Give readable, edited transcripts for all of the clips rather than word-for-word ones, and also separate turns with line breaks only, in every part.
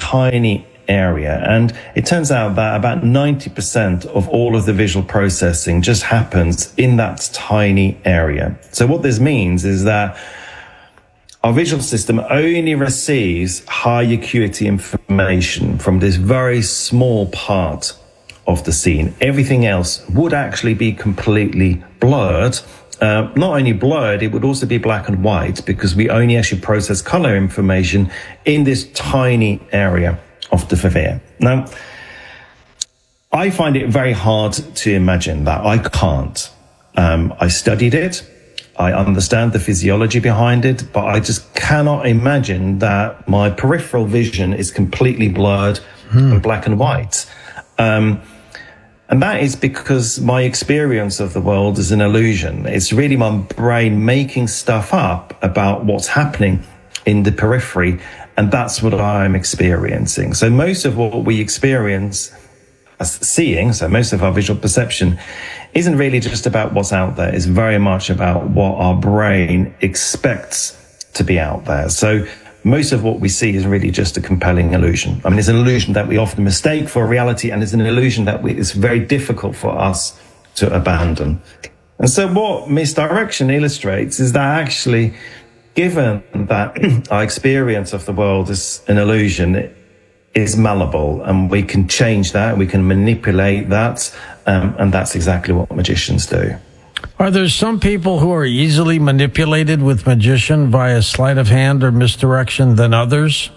tiny area. And it turns out that about 90% of all of the visual processing just happens in that tiny area. So what this means is that our visual system only receives high acuity information from this very small part of the scene. Everything else would actually be completely blurred. Not only blurred, it would also be black and white, because we only actually process color information in this tiny area of the fovea. Now, I find it very hard to imagine that. I can't. I studied it. I understand the physiology behind it, but I just cannot imagine that my peripheral vision is completely blurred and black and white. And that is because my experience of the world is an illusion. It's really my brain making stuff up about what's happening in the periphery, and that's what I'm experiencing. So most of what we experience as seeing, so most of our visual perception, isn't really just about what's out there. It's very much about what our brain expects to be out there. So most of what we see is really just a compelling illusion. I mean, it's an illusion that we often mistake for reality, and it's an illusion that it's very difficult for us to abandon. And so what misdirection illustrates is that actually, given that our experience of the world is an illusion, is malleable, and we can change that, we can manipulate that, and that's exactly what magicians do.
Are there some people who are easily manipulated with magician via sleight of hand or misdirection than others?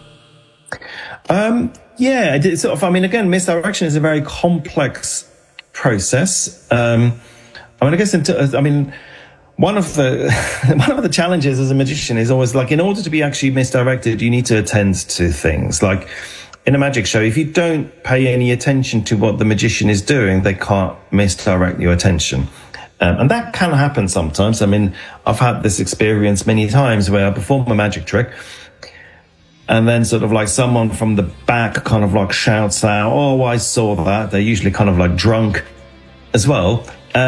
Yeah, it's sort of, I mean, again, misdirection is a very complex process. I mean, one of the challenges as a magician is always, like, in order to be actually misdirected, you need to attend to things. Like in a magic show, if you don't pay any attention to what the magician is doing, they can't misdirect your attention. And that can happen sometimes. I mean, I've had this experience many times where I perform a magic trick, and then sort of like someone from the back kind of like shouts out, "Oh, I saw that." They're usually kind of like drunk as well.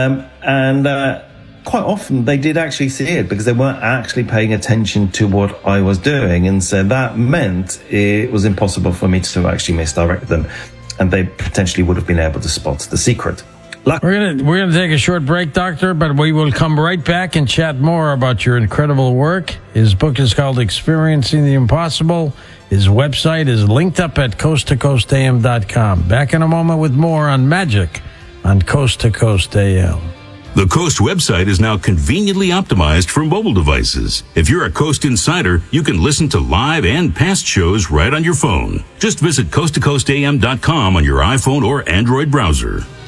Quite often they did actually see it, because they weren't actually paying attention to what I was doing. And so that meant it was impossible for me to actually misdirect them, and they potentially would have been able to spot the secret.
We're gonna take a short break, Doctor, but we will come right back and chat more about your incredible work. His book is called Experiencing the Impossible. His website is linked up at coasttocoastam.com. Back in a moment with more on magic on Coast to Coast AM.
The Coast website is now conveniently optimized for mobile devices. If you're a Coast insider, you can listen to live and past shows right on your phone. Just visit coasttocoastam.com on your iPhone or Android browser.